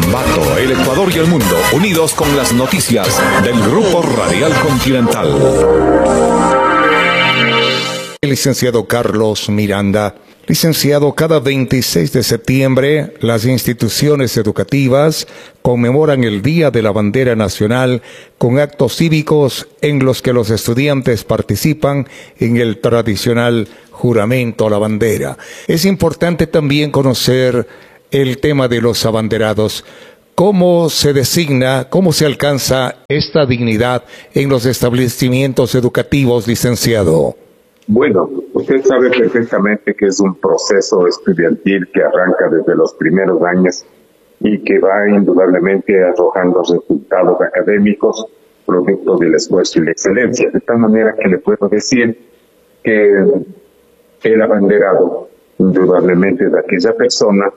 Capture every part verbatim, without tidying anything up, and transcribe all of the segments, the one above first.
Ambato, el Ecuador y el mundo, unidos con las noticias del Grupo Radial Continental. El licenciado Carlos Miranda. Licenciado, cada veintiséis de septiembre las instituciones educativas conmemoran el Día de la Bandera Nacional con actos cívicos en los que los estudiantes participan en el tradicional juramento a la bandera. Es importante también conocer el tema de los abanderados. ¿Cómo se designa, cómo se alcanza esta dignidad en los establecimientos educativos, licenciado? Bueno, usted sabe perfectamente que es un proceso estudiantil que arranca desde los primeros años y que va indudablemente arrojando resultados académicos producto del esfuerzo y la excelencia. De tal manera que le puedo decir que el abanderado indudablemente es aquella persona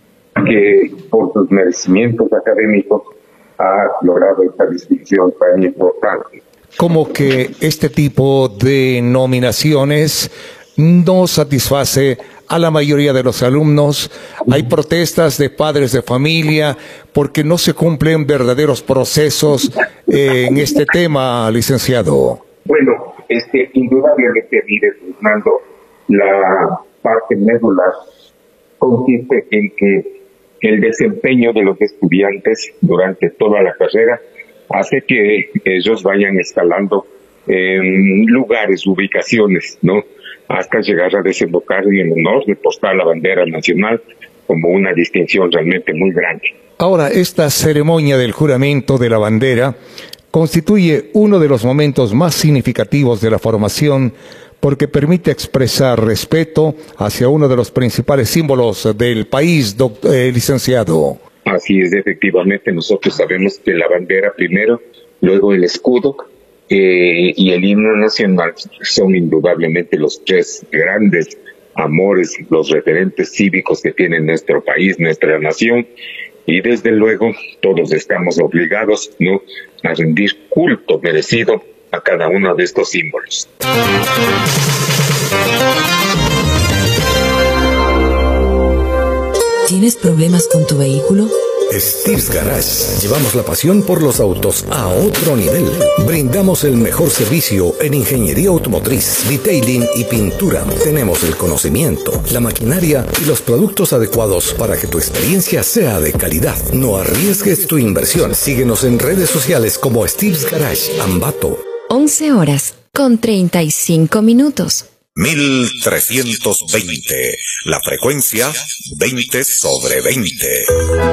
que por sus merecimientos académicos ha logrado esta distinción tan importante. Como que este tipo de nominaciones no satisface a la mayoría de los alumnos. Hay protestas de padres de familia porque no se cumplen verdaderos procesos eh, en este tema, licenciado. Bueno, este, indudablemente, mire, Fernando, la parte medular consiste en que el desempeño de los estudiantes durante toda la carrera hace que ellos vayan escalando en lugares, ubicaciones, ¿no? Hasta llegar a desembocar en el honor de portar la bandera nacional como una distinción realmente muy grande. Ahora, esta ceremonia del juramento de la bandera constituye uno de los momentos más significativos de la formación porque permite expresar respeto hacia uno de los principales símbolos del país, doctor, eh, licenciado. Así es, efectivamente, nosotros sabemos que la bandera primero, luego el escudo eh, y el himno nacional son indudablemente los tres grandes amores, los referentes cívicos que tiene nuestro país, nuestra nación, y desde luego todos estamos obligados, ¿no?, a rendir culto merecido a cada uno de estos símbolos. ¿Tienes problemas con tu vehículo? Steve's Garage. Llevamos la pasión por los autos a otro nivel. Brindamos el mejor servicio en ingeniería automotriz, detailing y pintura. Tenemos el conocimiento, la maquinaria y los productos adecuados para que tu experiencia sea de calidad. No arriesgues tu inversión. Síguenos en redes sociales como Steve's Garage Ambato. once horas con treinta y cinco minutos. mil trescientos veinte. La frecuencia veinte sobre veinte.